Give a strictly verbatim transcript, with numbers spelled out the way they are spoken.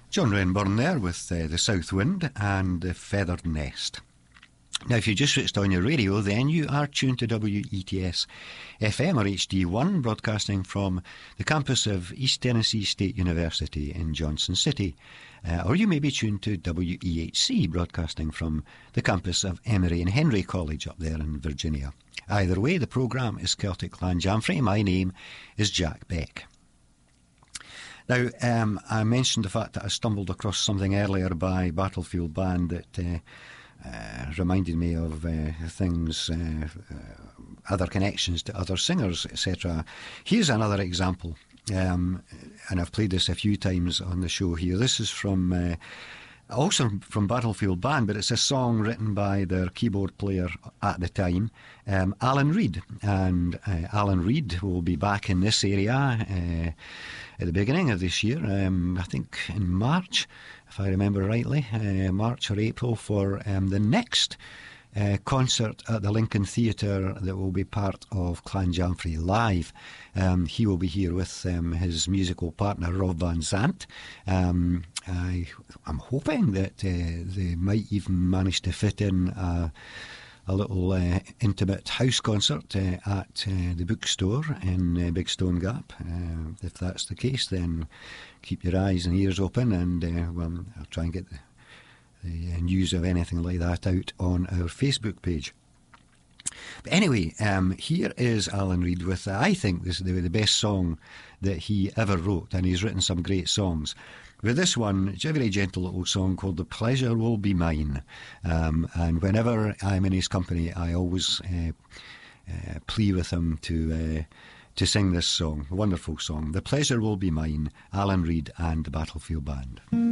John Renburn there with uh, The South Wind and The Feathered Nest. Now, if you just switched on your radio, then you are tuned to W E T S F M or H D one, broadcasting from the campus of East Tennessee State University in Johnson City. Uh, or you may be tuned to W E H C, broadcasting from the campus of Emory and Henry College up there in Virginia. Either way, the programme is Celtic Clan Jamfrey. My name is Jack Beck. Now, um, I mentioned the fact that I stumbled across something earlier by Battlefield Band that uh, uh, reminded me of uh, things, uh, uh, other connections to other singers, et cetera. Here's another example, um, and I've played this a few times on the show here. This is from, uh, also from Battlefield Band, but it's a song written by their keyboard player at the time, um, Alan Reid. And uh, Alan Reid will be back in this area uh, at the beginning of this year, um, I think in March, if I remember rightly, uh, March or April, for um, the next uh, concert at the Lincoln Theatre that will be part of Clan Jamfrey Live. Um, he will be here with um, his musical partner Rob Van Zant. Um, I, I'm hoping that uh, they might even manage to fit in a a little uh, intimate house concert uh, at uh, the bookstore in uh, Big Stone Gap. Uh, if that's the case, then keep your eyes and ears open, and uh, well, I'll try and get the, the uh, news of anything like that out on our Facebook page. But anyway, um, here is Alan Reid with, uh, I think, this is the, the best song that he ever wrote, and he's written some great songs. With this one, it's a very gentle little song called The Pleasure Will Be Mine. Um, and whenever I'm in his company, I always uh, uh, plea with him to uh, to sing this song. A wonderful song. The Pleasure Will Be Mine, Alan Reid and the Battlefield Band.